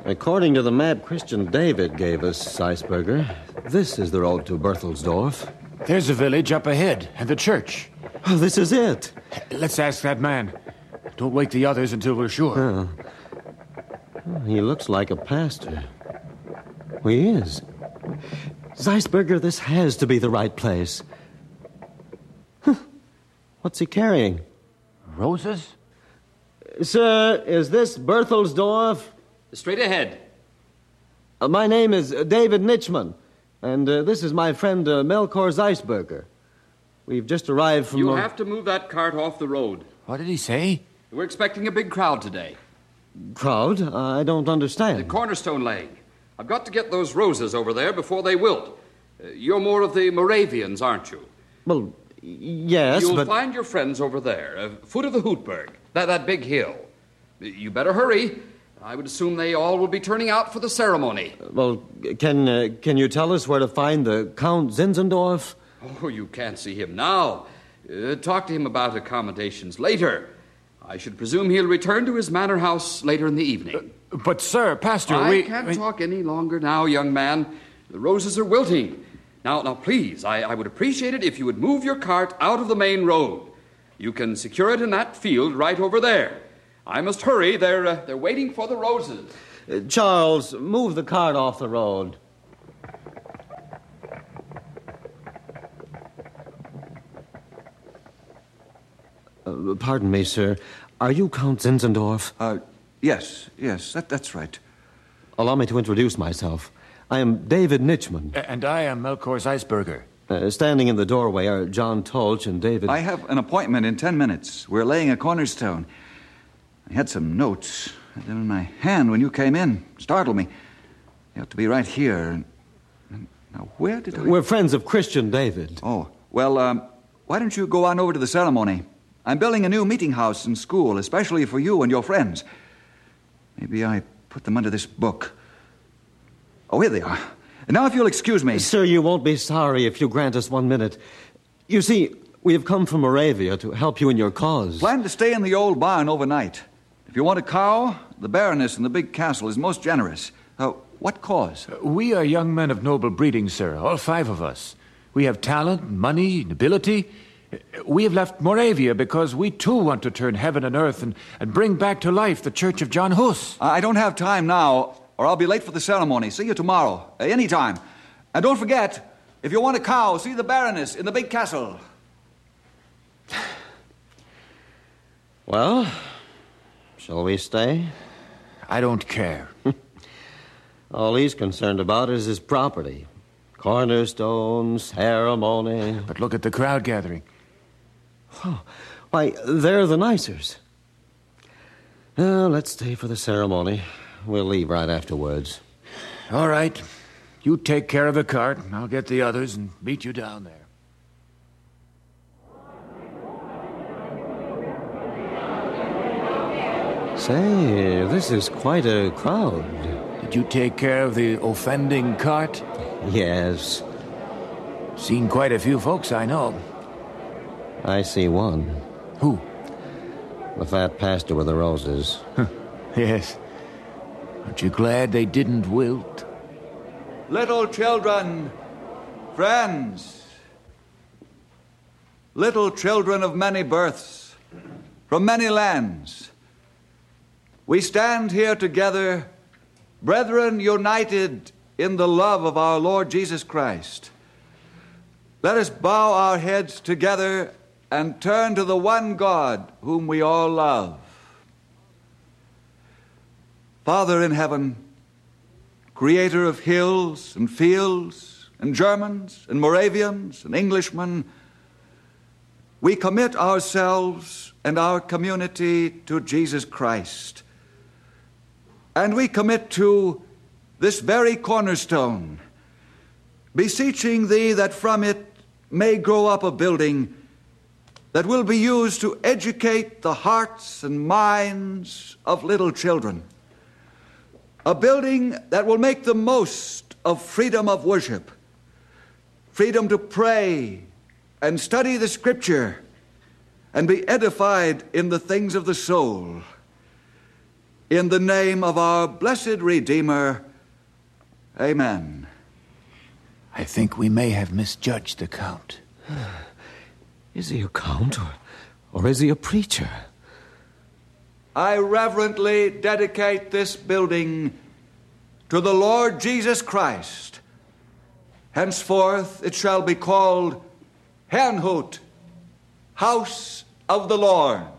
According to the map Christian David gave us, Zeisberger, this is the road to Berthelsdorf. There's a village up ahead, and the church. Oh, this is it. Let's ask that man. Don't wake the others until we're sure. He looks like a pastor. He is. Zeisberger, this has to be the right place. What's he carrying? Roses? Sir, is this Berthelsdorf? Straight ahead. My name is David Nitschmann, and this is my friend Melchior Zeisberger. We've just arrived from... You'll have to move that cart off the road. What did he say? We're expecting a big crowd today. Crowd? I don't understand. The cornerstone laying. I've got to get those roses over there before they wilt. You're more of the Moravians, aren't you? Well, yes, You'll find your friends over there, foot of the Hootberg, that big hill. You better hurry. I would assume they all will be turning out for the ceremony. Well, can you tell us where to find the Count Zinzendorf? Oh, you can't see him now. Talk to him about accommodations later. I should presume he'll return to his manor house later in the evening. But, sir, Pastor, I can't talk any longer now, young man. The roses are wilting. Now, please, I would appreciate it if you would move your cart out of the main road. You can secure it in that field right over there. I must hurry. They're waiting for the roses. Charles, move the cart off the road. Pardon me, sir. Are you Count Zinzendorf? Yes, that's right. Allow me to introduce myself. I am David Nitschmann. And I am Melchior Zeisberger. Standing in the doorway are John Tolch and David... I have an appointment in 10 minutes. We're laying a cornerstone. I had some notes. I had them in my hand when you came in. Startled me. You have to be right here. Now, where did I... We're friends of Christian David. Oh, well, why don't you go on over to the ceremony? I'm building a new meeting house and school, especially for you and your friends. Maybe I put them under this book. Oh, here they are. And now, if you'll excuse me... Sir, you won't be sorry if you grant us 1 minute. You see, we have come from Moravia to help you in your cause. Plan to stay in the old barn overnight. If you want a cow, the Baroness in the big castle is most generous. What cause? We are young men of noble breeding, sir, all 5 of us. We have talent, money, nobility. We have left Moravia because we too want to turn heaven and earth and bring back to life the Church of John Hus. I don't have time now, or I'll be late for the ceremony. See you tomorrow, any time. And don't forget, if you want a cow, see the Baroness in the big castle. Well, shall we stay? I don't care. All he's concerned about is his property. Cornerstone, ceremony. But look at the crowd gathering. Oh, why, they're the Nicers. Let's stay for the ceremony. We'll leave right afterwards. All right. You take care of the cart, and I'll get the others and meet you down there. Say, this is quite a crowd. Did you take care of the offending cart? Yes. Seen quite a few folks, I know. I see one. Who? The fat pastor with the roses. Yes. Aren't you glad they didn't wilt? Little children, friends, little children of many births, from many lands, we stand here together, brethren united in the love of our Lord Jesus Christ. Let us bow our heads together and turn to the one God whom we all love. Father in heaven, creator of hills and fields and Germans and Moravians and Englishmen, we commit ourselves and our community to Jesus Christ. And we commit to this very cornerstone, beseeching thee that from it may grow up a building that will be used to educate the hearts and minds of little children. A building that will make the most of freedom of worship, freedom to pray and study the Scripture and be edified in the things of the soul. in the name of our blessed Redeemer. Amen. I think we may have misjudged the Count. Is he a count or is he a preacher? I reverently dedicate this building to the Lord Jesus Christ. Henceforth it shall be called Herrnhut, House of the Lord.